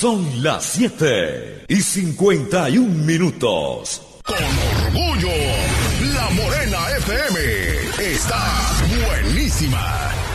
Son las 7:51. Con orgullo, La Morena FM está buenísima.